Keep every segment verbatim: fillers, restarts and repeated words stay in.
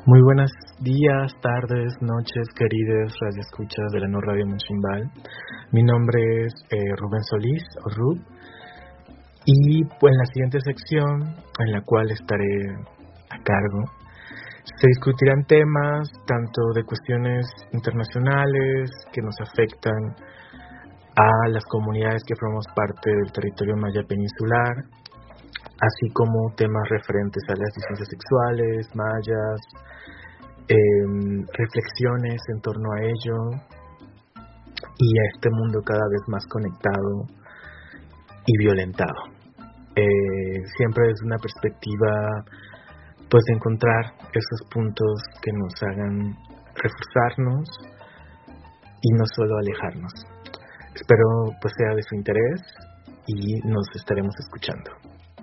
Muy buenos días, tardes, noches, queridos radioescuchas de la No Radio Mochimbal. Mi nombre es eh, Rubén Solís, o Rub, y pues, en la siguiente sección, en la cual estaré a cargo, se discutirán temas tanto de cuestiones internacionales que nos afectan a las comunidades que formamos parte del territorio maya peninsular, así como temas referentes a las disidencias sexuales, mayas, eh, reflexiones en torno a ello y a este mundo cada vez más conectado y violentado. Eh, siempre desde una perspectiva pues de encontrar esos puntos que nos hagan reforzarnos y no solo alejarnos. Espero pues sea de su interés y nos estaremos escuchando.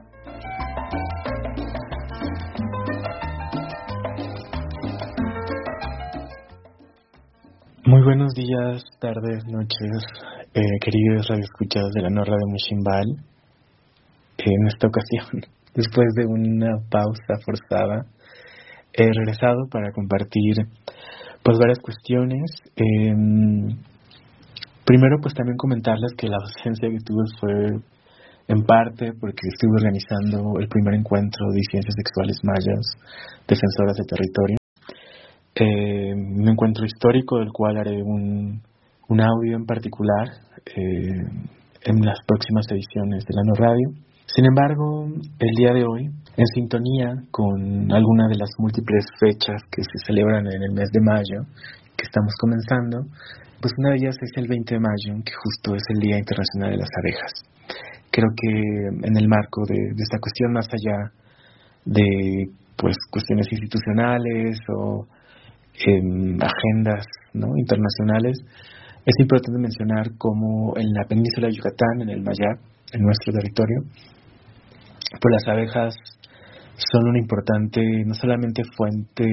Muy buenos días, tardes, noches, eh, queridos radioescuchados de la No Radio Mochimbal. En esta ocasión, después de una pausa forzada, he regresado para compartir pues varias cuestiones. Eh, primero, pues también comentarles que la ausencia que tuve fue en parte porque estuve organizando el primer encuentro de disidencias sexuales mayas, defensoras de territorio. Eh, un encuentro histórico del cual haré un, un audio en particular eh, en las próximas ediciones de la No Radio. Sin embargo, el día de hoy, en sintonía con alguna de las múltiples fechas que se celebran en el mes de mayo, que estamos comenzando, pues una de ellas es el veinte de mayo, que justo es el Día Internacional de las Abejas. Creo que en el marco de, de esta cuestión, más allá de pues cuestiones institucionales o en agendas, ¿no?, internacionales, es importante mencionar cómo en la península de Yucatán, en el Mayab, en nuestro territorio, pues las abejas son una importante, no solamente fuente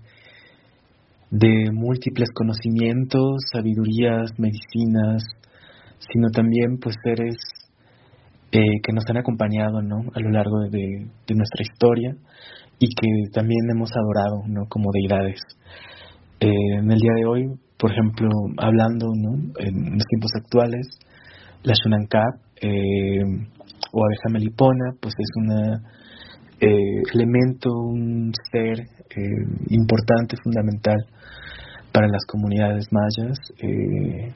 de múltiples conocimientos, sabidurías, medicinas, sino también pues seres eh, que nos han acompañado, ¿no?, a lo largo de, de nuestra historia y que también hemos adorado, ¿no?, como deidades. Eh, en el día de hoy, por ejemplo, hablando, ¿no?, en los tiempos actuales, la Xunancap eh, o abeja melipona, pues es un eh, elemento, un ser eh, importante, fundamental para las comunidades mayas eh,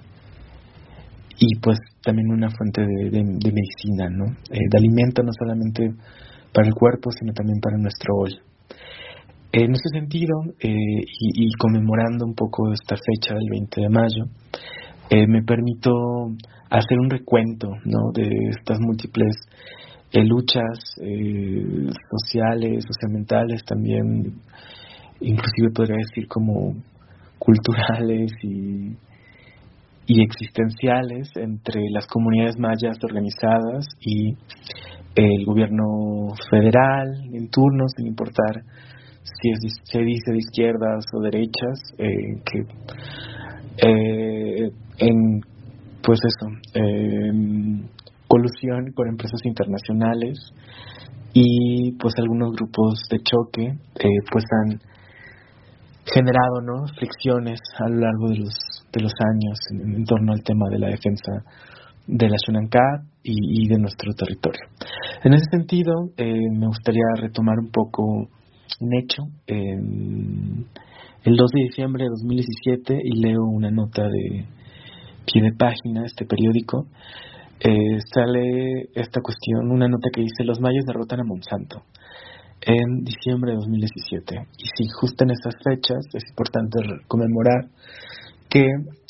y pues también una fuente de, de, de medicina, ¿no?, eh, de alimento no solamente para el cuerpo, sino también para nuestro hoy. En ese sentido, eh, y, y conmemorando un poco esta fecha del veinte de mayo, eh, me permito hacer un recuento, ¿no?, de estas múltiples eh, luchas eh, sociales, socioambientales, también, inclusive podría decir como culturales y, y existenciales entre las comunidades mayas organizadas y el gobierno federal en turno, sin importar si es, se dice de izquierdas o derechas, eh, que eh, en pues eso eh, colusión con empresas internacionales y pues algunos grupos de choque eh, pues han generado, ¿no?, fricciones a lo largo de los de los años en, en torno al tema de la defensa de la Xunancap y, y de nuestro territorio. En ese sentido, eh, me gustaría retomar un poco un hecho. Eh, el dos de diciembre de dos mil diecisiete, y leo una nota de pie de página, este periódico, eh, sale esta cuestión, una nota que dice: los mayas derrotan a Monsanto en diciembre de dos mil diecisiete. Y sí, justo en esas fechas es importante conmemorar que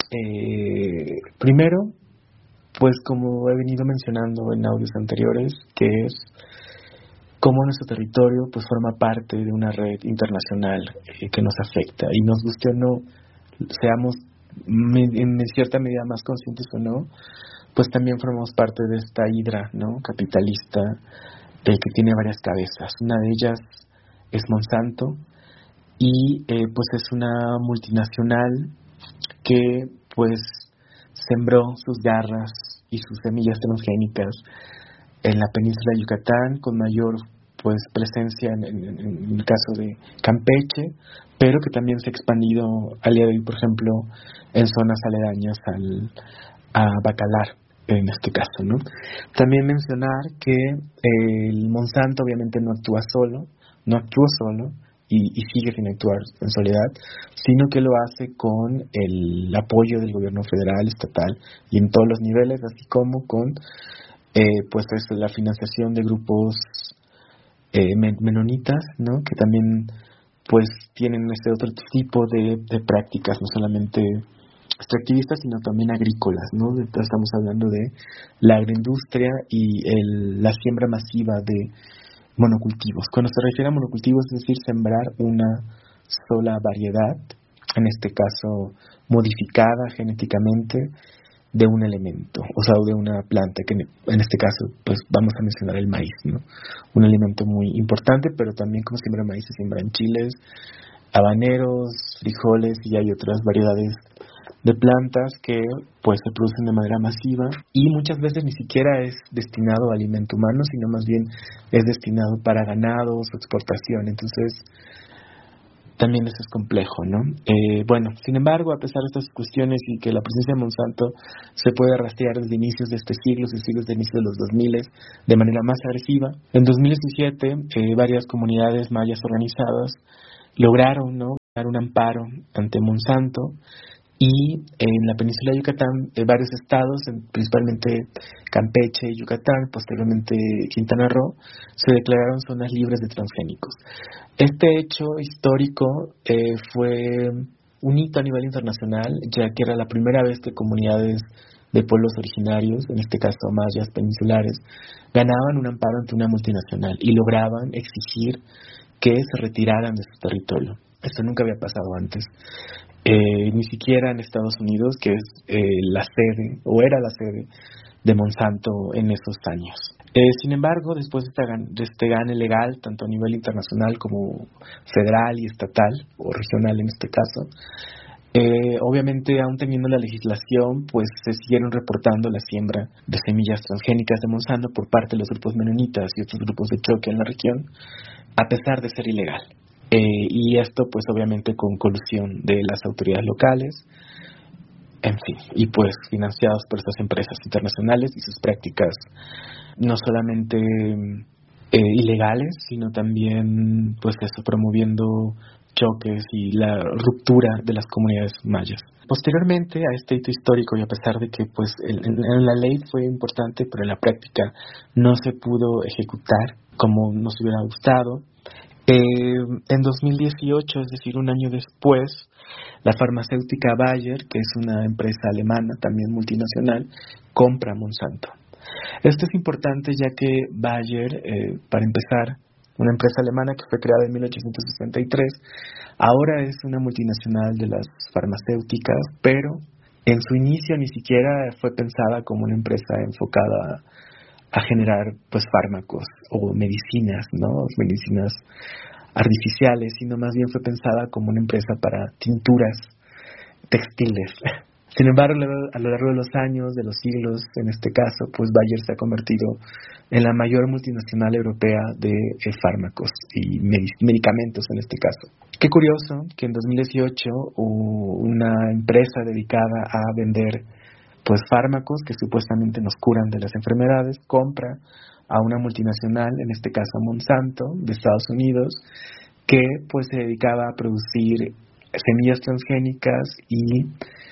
eh, primero, pues como he venido mencionando en audios anteriores, que es cómo nuestro territorio pues forma parte de una red internacional eh, que nos afecta, y nos guste o no, seamos en cierta medida más conscientes o no, pues también formamos parte de esta hidra, ¿no?, capitalista, eh, que tiene varias cabezas. Una de ellas es Monsanto y eh, pues es una multinacional que pues sembró sus garras y sus semillas transgénicas en la península de Yucatán con mayor pues presencia en, en, en el caso de Campeche, pero que también se ha expandido al día de hoy, por ejemplo, en zonas aledañas al, a Bacalar, en este caso, ¿no? También mencionar que el Monsanto obviamente no actúa solo, no actúa solo y, y sigue sin actuar en soledad, sino que lo hace con el apoyo del gobierno federal, estatal y en todos los niveles, así como con eh, pues es la financiación de grupos eh, menonitas, ¿no? Que también pues tienen este otro tipo de, de prácticas, no solamente extractivistas, sino también agrícolas, ¿no? Estamos hablando de la agroindustria y el, la siembra masiva de monocultivos. Cuando se refiere a monocultivos, es decir, sembrar una sola variedad, en este caso modificada genéticamente, de un elemento, o sea, de una planta, que en este caso, pues vamos a mencionar el maíz, ¿no? Un alimento muy importante, pero también como siembra maíz se siembran chiles, habaneros, frijoles y hay otras variedades de plantas que pues se producen de manera masiva y muchas veces ni siquiera es destinado a alimento humano, sino más bien es destinado para ganados o exportación. Entonces también eso es complejo, ¿no? Eh, bueno, sin embargo, a pesar de estas cuestiones y que la presencia de Monsanto se puede rastrear desde inicios de este siglo, desde siglos de inicios de los dos mil, de manera más agresiva, en dos mil diecisiete eh, varias comunidades mayas organizadas lograron, ¿no?, dar un amparo ante Monsanto. Y en la península de Yucatán, eh, varios estados, principalmente Campeche, Yucatán, posteriormente Quintana Roo, se declararon zonas libres de transgénicos. Este hecho histórico eh, fue un hito a nivel internacional, ya que era la primera vez que comunidades de pueblos originarios, en este caso mayas peninsulares, ganaban un amparo ante una multinacional y lograban exigir que se retiraran de su territorio. Esto nunca había pasado antes. Eh, ni siquiera en Estados Unidos, que es eh, la sede, o era la sede de Monsanto en esos años. Eh, sin embargo, después de, esta, de este gane legal, tanto a nivel internacional como federal y estatal, o regional en este caso, eh, obviamente aún teniendo la legislación, pues se siguieron reportando la siembra de semillas transgénicas de Monsanto por parte de los grupos menonitas y otros grupos de choque en la región, a pesar de ser ilegal. Eh, y esto pues obviamente con colusión de las autoridades locales, en fin, y pues financiados por estas empresas internacionales y sus prácticas no solamente eh, ilegales, sino también pues eso, promoviendo choques y la ruptura de las comunidades mayas. Posteriormente a este hito histórico, y a pesar de que pues en, en la ley fue importante, pero en la práctica no se pudo ejecutar como nos hubiera gustado, Eh, en dos mil dieciocho, es decir, un año después, la farmacéutica Bayer, que es una empresa alemana, también multinacional, compra Monsanto. Esto es importante ya que Bayer, eh, para empezar, una empresa alemana que fue creada en mil ochocientos sesenta y tres, ahora es una multinacional de las farmacéuticas, pero en su inicio ni siquiera fue pensada como una empresa enfocada a generar pues fármacos o medicinas, ¿no? Medicinas artificiales, sino más bien fue pensada como una empresa para tinturas textiles. Sin embargo, a lo largo de los años, de los siglos, en este caso, pues Bayer se ha convertido en la mayor multinacional europea de eh, fármacos y medic- medicamentos en este caso. Qué curioso que en dos mil dieciocho una empresa dedicada a vender pues fármacos que supuestamente nos curan de las enfermedades, compra a una multinacional, en este caso a Monsanto, de Estados Unidos, que pues se dedicaba a producir semillas transgénicas y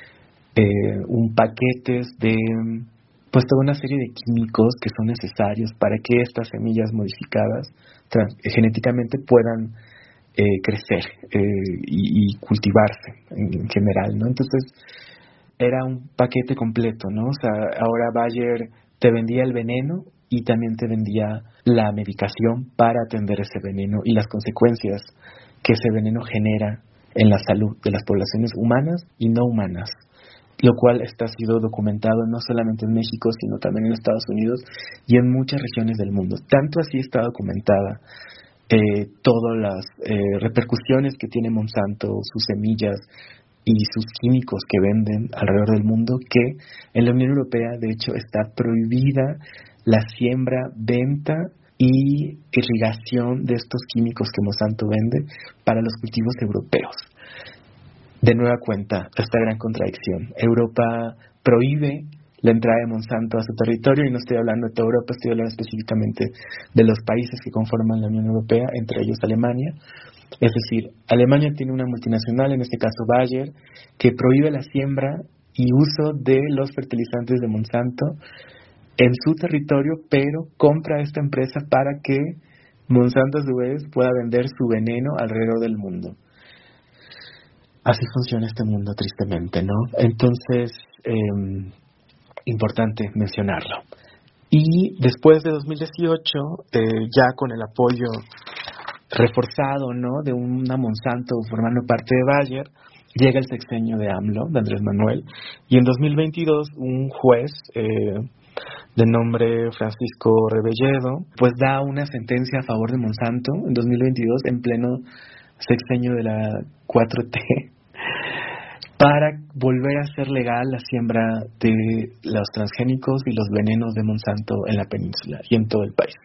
eh, un paquetes de pues toda una serie de químicos que son necesarios para que estas semillas modificadas trans, eh, genéticamente puedan eh, crecer eh, y, y cultivarse en, en general, ¿no? Entonces era un paquete completo, ¿no? O sea, ahora Bayer te vendía el veneno y también te vendía la medicación para atender ese veneno y las consecuencias que ese veneno genera en la salud de las poblaciones humanas y no humanas, lo cual está sido documentado no solamente en México, sino también en Estados Unidos y en muchas regiones del mundo. Tanto así está documentada eh, todas las eh, repercusiones que tiene Monsanto, sus semillas y sus químicos que venden alrededor del mundo, que en la Unión Europea, de hecho, está prohibida la siembra, venta y irrigación de estos químicos que Monsanto vende para los cultivos europeos. De nueva cuenta, esta gran contradicción. Europa prohíbe la entrada de Monsanto a su territorio, y no estoy hablando de toda Europa, estoy hablando específicamente de los países que conforman la Unión Europea, entre ellos Alemania. Es decir, Alemania tiene una multinacional, en este caso Bayer, que prohíbe la siembra y uso de los fertilizantes de Monsanto en su territorio, pero compra a esta empresa para que Monsanto a su vez pueda vender su veneno alrededor del mundo. Así funciona este mundo, tristemente, ¿no? Entonces, eh, importante mencionarlo. Y después de dos mil dieciocho, eh, ya con el apoyo reforzado, ¿no?, de una Monsanto formando parte de Bayer, llega el sexenio de AMLO, de Andrés Manuel, y en dos mil veintidós un juez eh, de nombre Francisco Rebolledo, pues da una sentencia a favor de Monsanto en dos mil veintidós, en pleno sexenio de la cuatro T, para volver a hacer legal la siembra de los transgénicos y los venenos de Monsanto en la península y en todo el país.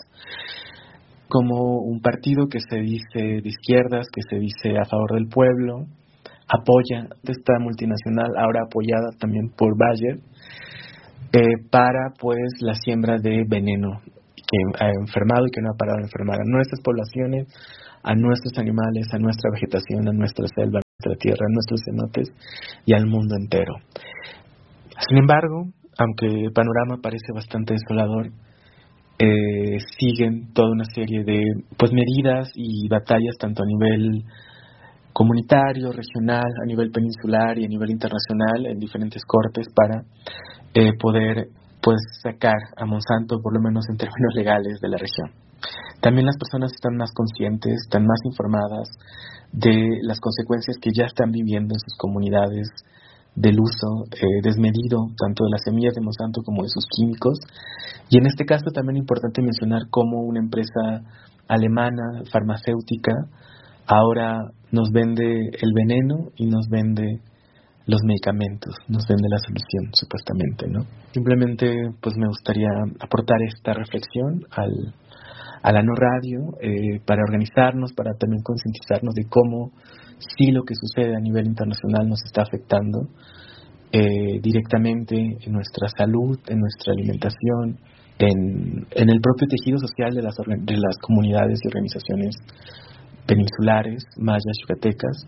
Como un partido que se dice de izquierdas, que se dice a favor del pueblo, apoya esta multinacional, ahora apoyada también por Bayer, eh, para pues la siembra de veneno que ha enfermado y que no ha parado de enfermar a nuestras poblaciones, a nuestros animales, a nuestra vegetación, a nuestra selva, a nuestra tierra, a nuestros cenotes y al mundo entero. Sin embargo, aunque el panorama parece bastante desolador, eh, siguen toda una serie de pues medidas y batallas tanto a nivel comunitario, regional, a nivel peninsular y a nivel internacional en diferentes cortes para eh, poder pues sacar a Monsanto, por lo menos en términos legales, de la región. También las personas están más conscientes, están más informadas de las consecuencias que ya están viviendo en sus comunidades del uso eh, desmedido tanto de las semillas de Monsanto como de sus químicos. Y en este caso también es importante mencionar cómo una empresa alemana farmacéutica ahora nos vende el veneno y nos vende los medicamentos, nos vende la solución, supuestamente, ¿no? Simplemente, pues me gustaría aportar esta reflexión al, a la No Radio, eh, para organizarnos, para también concientizarnos de cómo sí lo que sucede a nivel internacional nos está afectando eh, directamente en nuestra salud, en nuestra alimentación, en, en el propio tejido social de las, de las comunidades y organizaciones peninsulares, mayas, yucatecas.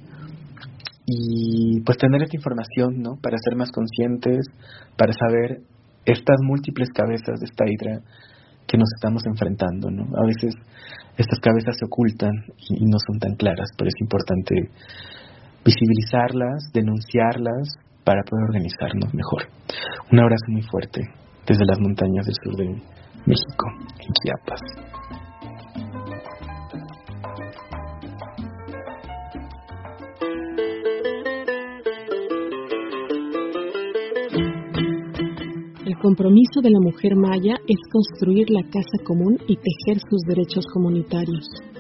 Y pues tener esta información, ¿no?, para ser más conscientes, para saber estas múltiples cabezas de esta hidra que nos estamos enfrentando, ¿no? A veces estas cabezas se ocultan y, y no son tan claras, pero es importante visibilizarlas, denunciarlas para poder organizarnos mejor. Un abrazo muy fuerte desde las montañas del sur de México, en Chiapas. El compromiso de la mujer maya es construir la casa común y tejer sus derechos comunitarios.